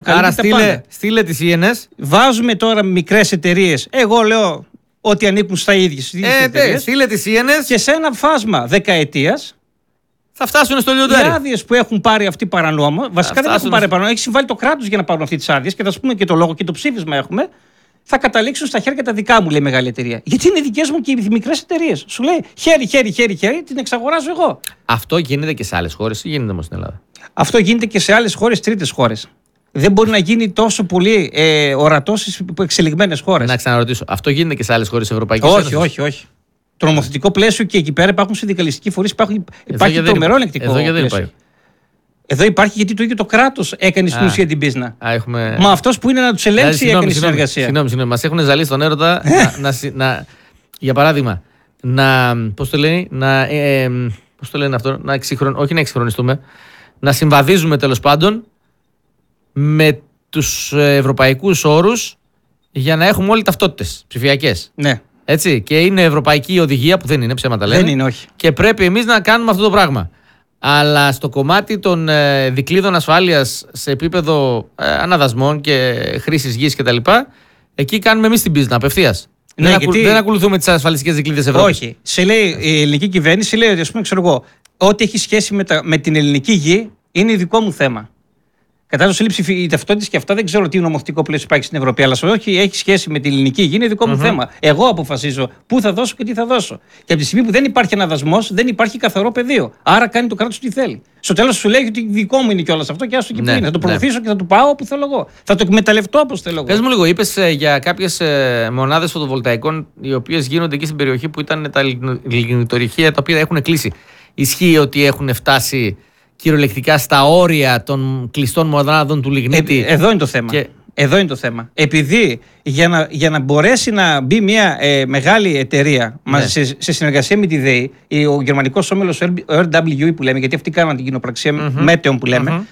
Άρα στείλε τις ΙΕΝΕΣ. Βάζουμε τώρα μικρές εταιρείες. Εγώ λέω ότι ανήκουν στα ίδια. Στείλε τις ΙΕΝΕΣ. Και σε ένα φάσμα δεκαετίας θα φτάσουν στο λιοντάρι. Οι άδειες που έχουν πάρει αυτοί παρανόμω, βασικά δεν έχουν πάρει παρανόμω, έχει συμβάλει το κράτος για να πάρουν αυτές τις άδειες και θα σου πούμε και το λόγο και το ψήφισμα έχουμε. Θα καταλήξουν στα χέρια τα δικά μου, λέει, μεγάλη εταιρεία. Γιατί είναι δικές μου και οι μικρές εταιρείες. Σου λέει χέρι, την εξαγοράζω εγώ. Αυτό γίνεται και σε άλλες χώρες ή γίνεται όμως στην Ελλάδα? Αυτό γίνεται και σε άλλες χώρες, τρίτες χώρες. Δεν μπορεί να γίνει τόσο πολύ ορατό στις εξελιγμένες χώρες. Να ξαναρωτήσω, αυτό γίνεται και σε άλλες χώρες της Ευρωπαϊκής Ένωσης? Όχι. Το νομοθετικό πλαίσιο και εκεί πέρα υπάρχουν συνδικαλιστικοί φορείς, υπάρχει τρομερό ελεγκτικό πλαίσιο. Εδώ υπάρχει γιατί το ίδιο το κράτος έκανε στην ουσία την πίσνα. Μα αυτός που είναι να τους ελέγξει έκανε συνεργασία. Συγγνώμη, μας έχουν ζαλίσει τον έρωτα για παράδειγμα, όχι να εξυγχρονιστούμε, να συμβαδίζουμε τέλος πάντων με τους ευρωπαϊκούς όρους για να έχουμε όλοι ταυτότητες ψηφιακές. Ναι. Έτσι, και είναι ευρωπαϊκή οδηγία που δεν είναι, ψέματα λένε. Δεν είναι, όχι. Και πρέπει εμείς να κάνουμε αυτό το πράγμα. Αλλά στο κομμάτι των δικλείδων ασφάλειας σε επίπεδο αναδασμών και χρήσης γης κτλ., εκεί κάνουμε εμείς την πίσνα απευθείας. Ναι, δεν ακολουθούμε τις ασφαλιστικές δικλείδες Ευρώπης. Όχι. Σε λέει η ελληνική κυβέρνηση, λέει ότι, ας πούμε, ξέρω εγώ, ό,τι έχει σχέση με την ελληνική γη είναι δικό μου θέμα. Κατάλαβα, σύλληψη η ταυτότητα και αυτά δεν ξέρω τι νομοθετικό πλαίσιο υπάρχει στην Ευρώπη, αλλά όχι έχει σχέση με την ελληνική γη είναι δικό μου θέμα. Εγώ αποφασίζω πού θα δώσω και τι θα δώσω. Και από τη στιγμή που δεν υπάρχει αναδασμός, δεν υπάρχει καθαρό πεδίο. Άρα κάνει το κράτος τι θέλει. Στο τέλος σου λέει ότι δικό μου είναι κιόλας αυτό και άστο εκεί που είναι. Θα το προωθήσω και θα το πάω όπου θέλω εγώ. Θα το εκμεταλλευτώ όπως θέλω εγώ. Πες μου λίγο, είπες για κάποιες μονάδες φωτοβολταϊκών οι οποίες γίνονται εκεί στην περιοχή που ήταν τα λιγνητορυχεία τα οποία έχουν κλείσει. Ισχύει ότι έχουν φτάσει κυριολεκτικά στα όρια των κλειστών μονάδων του λιγνίτη? Εδώ είναι το θέμα. Εδώ είναι το θέμα. Επειδή για να μπορέσει να μπει μια μεγάλη εταιρεία σε συνεργασία με τη ΔΕΗ, ο γερμανικός όμιλος RWE που λέμε, γιατί αυτοί κάναν την κοινοπραξία Μέτεων που λέμε,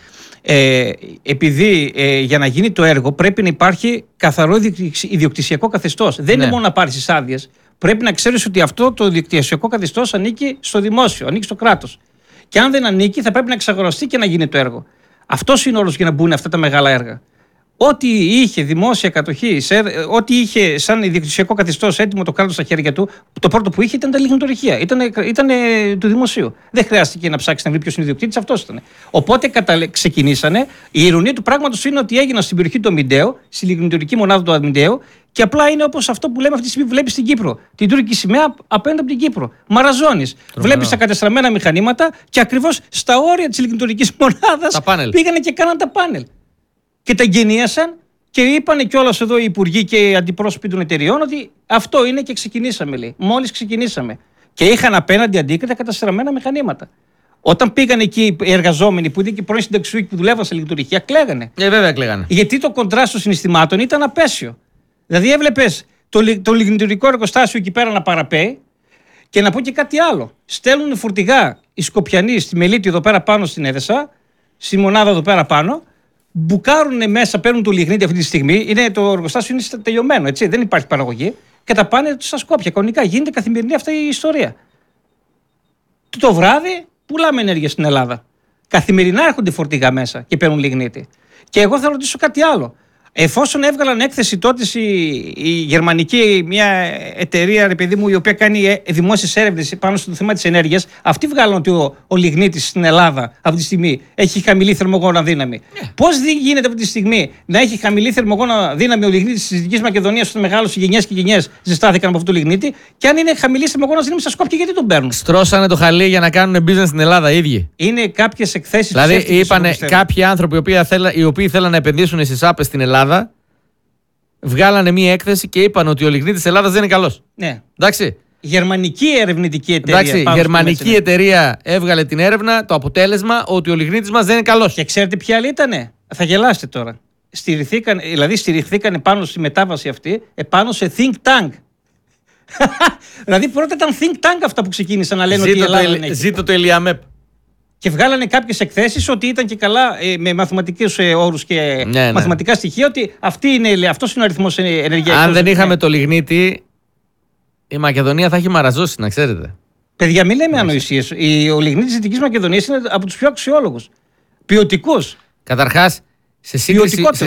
επειδή για να γίνει το έργο πρέπει να υπάρχει καθαρό ιδιοκτησιακό καθεστώς. Δεν είναι μόνο να πάρεις τις άδειες. Πρέπει να ξέρεις ότι αυτό το ιδιοκτησιακό καθεστώς ανήκει στο δημόσιο, ανήκει στο κράτος. Και αν δεν ανήκει, θα πρέπει να εξαγοραστεί και να γίνει το έργο. Αυτός είναι ο όρος για να μπουν αυτά τα μεγάλα έργα. Ό,τι είχε δημόσια κατοχή, ό,τι είχε σαν ιδιοκτησιακό καθεστώς έτοιμο το κράτος στα χέρια του, το πρώτο που είχε ήταν τα λιγνητορυχεία. Ήταν του δημοσίου. Δεν χρειάστηκε να ψάξει να βρει ποιος είναι ο ιδιοκτήτης, αυτός ήταν. Οπότε ξεκινήσανε. Η ειρωνία του πράγματος είναι ότι έγιναν στην περιοχή του Αμιντέου, στη λιγνητορική μονάδα του Αμιντέου, και απλά είναι όπως αυτό που λέμε αυτή τη στιγμή που βλέπεις στην Κύπρο. Την τουρκική σημαία απέναντι από την Κύπρο. Μαραζώνεις. Βλέπεις τα κατεστραμμένα μηχανήματα και ακριβώς στα όρια της λιγνητορικής μονάδας πήγανε και κάναν τα πάνελ. Και τα εγκαινίασαν και είπανε κιόλας εδώ οι υπουργοί και οι αντιπρόσωποι των εταιριών ότι αυτό είναι και ξεκινήσαμε, λέει. Μόλις ξεκινήσαμε. Και είχαν απέναντι αντίκριτα καταστραμμένα μηχανήματα. Όταν πήγαν εκεί οι εργαζόμενοι που ήταν και πρώην συνταξιούχοι που δουλεύαν σε λειτουργία, κλαίγανε. Βέβαια κλαίγανε. Γιατί το κοντράστ των συναισθημάτων ήταν απέσιο. Δηλαδή έβλεπες το λιγνητορικό εργοστάσιο εκεί πέρα να παραπέει και να πω και κάτι άλλο. Στέλνουν φορτηγά οι Σκοπιανοί στη Μελίτη εδώ πέρα πάνω στην Έδεσα, στη μονάδα εδώ πέρα πάνω. Μπουκάρουν μέσα, παίρνουν το λιγνίτη αυτή τη στιγμή. Το εργοστάσιο είναι τελειωμένο, έτσι, δεν υπάρχει παραγωγή. Και τα πάνε στα Σκόπια. Κανονικά γίνεται καθημερινή αυτή η ιστορία. Το βράδυ πουλάμε ενέργεια στην Ελλάδα. Καθημερινά έρχονται φορτηγά μέσα και παίρνουν λιγνίτη. Και εγώ θα ρωτήσω κάτι άλλο. Εφόσον έβγαλαν έκθεση τότε η γερμανική, μια εταιρεία, ρε παιδί μου, η οποία κάνει δημόσιες έρευνες πάνω στο θέμα της ενέργειας, αυτοί βγάλαν ότι ο λιγνίτης στην Ελλάδα αυτή τη στιγμή έχει χαμηλή θερμογόνα δύναμη. Πώς γίνεται αυτή τη στιγμή να έχει χαμηλή θερμογόνα δύναμη ο λιγνίτης της Δυτικής Μακεδονίας, όταν μεγάλωσε γενιές και γενιές ζεστάθηκαν από αυτό το λιγνίτη, και αν είναι χαμηλή θερμογόνα δύναμη στα Σκόπια, γιατί τον παίρνουν? Στρώσανε το χαλί για να κάνουν business στην Ελλάδα οι ίδιοι. Είναι κάποιες εκθέσεις. Δηλαδή, είπανε κάποιοι άνθρωποι οι οποίοι θέλαν να επενδύσουν στις άπες στην Ελλάδα. Βγάλανε μία έκθεση και είπαν ότι ο λιγνίτης της Ελλάδας δεν είναι καλός. Ναι. Εντάξει. Γερμανική ερευνητική εταιρεία. Εντάξει, γερμανική εταιρεία έβγαλε την έρευνα, το αποτέλεσμα ότι ο λιγνίτης μας δεν είναι καλός. Και ξέρετε ποια άλλη ήτανε? Θα γελάσετε τώρα. Στηριχθήκαν πάνω στη μετάβαση αυτή επάνω σε think tank. Δηλαδή πρώτα ήταν think tank αυτά που ξεκίνησαν να λένε ότι η Ελλάδα είναι. Ζήτω το Ελιαμέπ. Και βγάλανε κάποιες εκθέσεις ότι ήταν και καλά με μαθηματικούς όρους και μαθηματικά στοιχεία ότι αυτός είναι ο αριθμός ενεργειακός. Αν δεν είχαμε το λιγνίτη, η Μακεδονία θα έχει μαραζώσει, να ξέρετε. Παιδιά, μην λέμε ανοησίες. Ο λιγνίτης της Δυτικής Μακεδονίας είναι από τους πιο αξιόλογους. Ποιοτικούς. Καταρχάς, Σε σύγκριση, ποιοτικότερο.